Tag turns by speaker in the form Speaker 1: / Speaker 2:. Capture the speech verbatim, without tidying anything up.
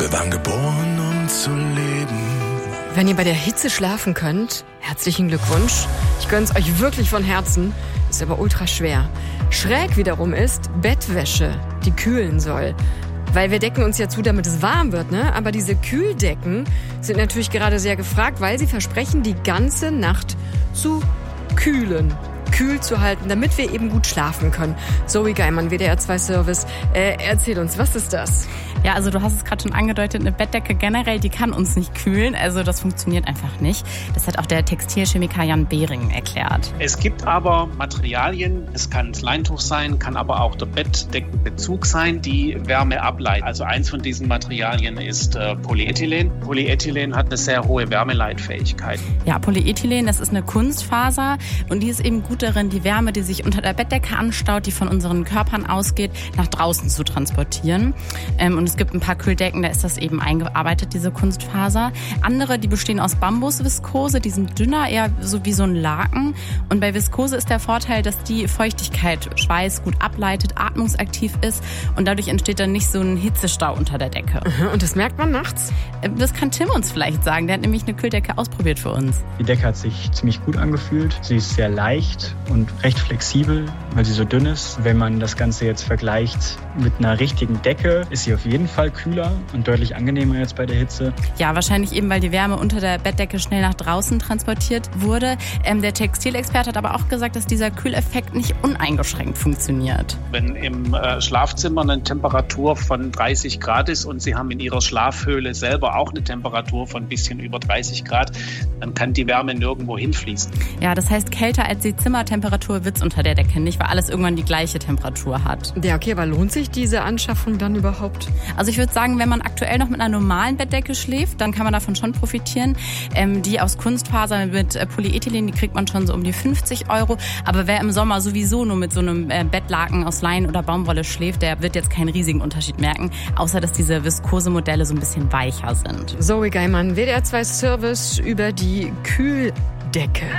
Speaker 1: Wir waren geboren, um zu leben.
Speaker 2: Wenn ihr bei der Hitze schlafen könnt, herzlichen Glückwunsch. Ich gönn's euch wirklich von Herzen. Ist aber ultra schwer. Schräg wiederum ist Bettwäsche, die kühlen soll. Weil wir decken uns ja zu, damit es warm wird, ne? Aber diese Kühldecken sind natürlich gerade sehr gefragt, weil sie versprechen, die ganze Nacht zu kühlen. Kühl zu halten, damit wir eben gut schlafen können. Zoe Geimann, W D R zwei Service, äh, erzähl uns, was ist das?
Speaker 3: Ja, also du hast es gerade schon angedeutet, eine Bettdecke generell, die kann uns nicht kühlen. Also das funktioniert einfach nicht. Das hat auch der Textilchemiker Jan Behring erklärt.
Speaker 4: Es gibt aber Materialien, es kann das Leintuch sein, kann aber auch der Bettdeckenbezug sein, die Wärme ableiten. Also eins von diesen Materialien ist äh, Polyethylen. Polyethylen hat eine sehr hohe Wärmeleitfähigkeit.
Speaker 3: Ja, Polyethylen, das ist eine Kunstfaser und die ist eben gut darin, die Wärme, die sich unter der Bettdecke anstaut, die von unseren Körpern ausgeht, nach draußen zu transportieren. Ähm, und es gibt ein paar Kühldecken, da ist das eben eingearbeitet, diese Kunstfaser. Andere, die bestehen aus Bambusviskose, die sind dünner, eher so wie so ein Laken. Und bei Viskose ist der Vorteil, dass die Feuchtigkeit, Schweiß gut ableitet, atmungsaktiv ist und dadurch entsteht dann nicht so ein Hitzestau unter der Decke.
Speaker 2: Und das merkt man nachts?
Speaker 3: Das kann Tim uns vielleicht sagen, der hat nämlich eine Kühldecke ausprobiert für uns.
Speaker 5: Die Decke hat sich ziemlich gut angefühlt. Sie ist sehr leicht und recht flexibel, weil sie so dünn ist. Wenn man das Ganze jetzt vergleicht mit einer richtigen Decke, ist sie auf jeden Fall kühler und deutlich angenehmer jetzt bei der Hitze.
Speaker 3: Ja, wahrscheinlich eben, weil die Wärme unter der Bettdecke schnell nach draußen transportiert wurde. Ähm, der Textilexperte hat aber auch gesagt, dass dieser Kühleffekt nicht uneingeschränkt funktioniert.
Speaker 4: Wenn im äh, Schlafzimmer eine Temperatur von dreißig Grad ist und Sie haben in Ihrer Schlafhöhle selber auch eine Temperatur von ein bisschen über dreißig Grad, dann kann die Wärme nirgendwo hinfließen.
Speaker 3: Ja, das heißt, kälter als die Zimmertemperatur wird's unter der Decke nicht, weil alles irgendwann die gleiche Temperatur hat.
Speaker 2: Ja, okay, aber lohnt sich diese Anschaffung dann überhaupt?
Speaker 3: Also ich würde sagen, wenn man aktuell noch mit einer normalen Bettdecke schläft, dann kann man davon schon profitieren. Ähm, die aus Kunstfaser mit äh, Polyethylen, die kriegt man schon so um die fünfzig Euro. Aber wer im Sommer sowieso nur mit so einem äh, Bettlaken aus Leinen oder Baumwolle schläft, der wird jetzt keinen riesigen Unterschied merken, außer dass diese Viskose-Modelle so ein bisschen weicher sind.
Speaker 2: Zoe Geimann, W D R zwei Service über die Kühldecke.